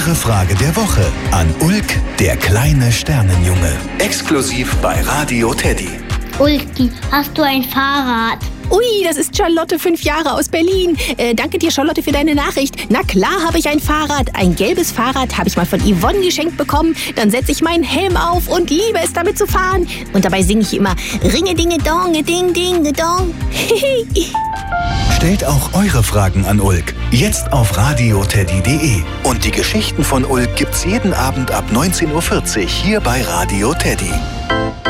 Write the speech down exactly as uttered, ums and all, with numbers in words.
Ihre Frage der Woche an Ulk, der kleine Sternenjunge. Exklusiv bei Radio Teddy. Ulki, hast du ein Fahrrad? Ui, das ist Charlotte, fünf Jahre aus Berlin. Äh, danke dir, Charlotte, für deine Nachricht. Na klar habe ich ein Fahrrad. Ein gelbes Fahrrad habe ich mal von Yvonne geschenkt bekommen. Dann setze ich meinen Helm auf und liebe es, damit zu fahren. Und dabei singe ich immer Ringe-Dinge-Dong, Ding-Ding-Dong. Stellt auch eure Fragen an Ulk. Jetzt auf radioteddy punkt de. Und die Geschichten von Ulk gibt's jeden Abend ab neunzehn Uhr vierzig hier bei Radio Teddy.